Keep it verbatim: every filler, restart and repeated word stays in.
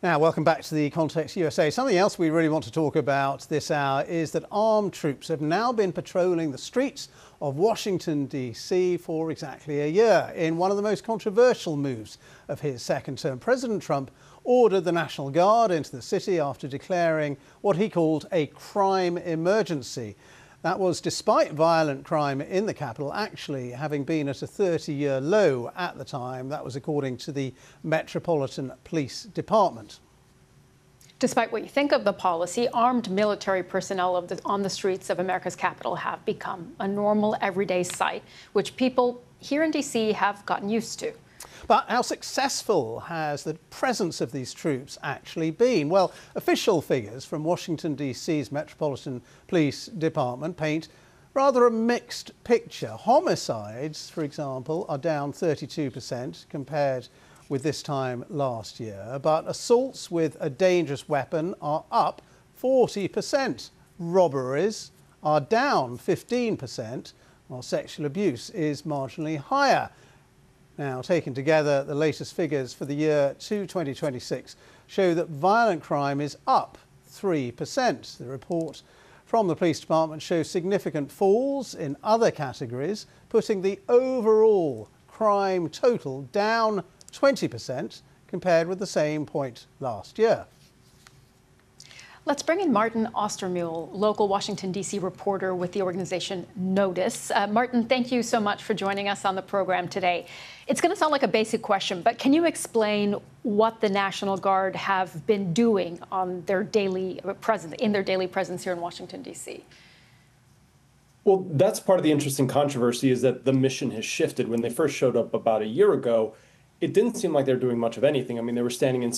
Now, welcome back to the Context U S A. Something else we really want to talk about this hour is that armed troops have now been patrolling the streets of Washington, D C for exactly a year in one of the most controversial moves of his second term. President Trump ordered the National Guard into the city after declaring what he called a crime emergency. That was despite violent crime in the capital actually having been at a thirty-year low at the time. That was according to the Metropolitan Police Department. Despite what you think of the policy, armed military personnel of the, on the streets of America's capital have become a normal, everyday sight, which people here in D C have gotten used to. But how successful has the presence of these troops actually been? Well, official figures from Washington, D C's Metropolitan Police Department paint rather a mixed picture. Homicides, for example, are down thirty-two percent compared with this time last year, but assaults with a dangerous weapon are up forty percent. Robberies are down fifteen percent, while sexual abuse is marginally higher. Now, taken together, the latest figures for the year to twenty twenty-six show that violent crime is up three percent. The report from the police department shows significant falls in other categories, putting the overall crime total down twenty percent compared with the same point last year. Let's bring in Martin Ostermuhl, local Washington, D C reporter with the organization Notice. Uh, Martin, thank you so much for joining us on the program today. It's going to sound like a basic question, but can you explain what the National Guard have been doing on their daily presence, in their daily presence here in Washington, D C? Well, that's part of the interesting controversy, is that the mission has shifted. When they first showed up about a year ago, it didn't seem like they were doing much of anything. I mean, they were standing in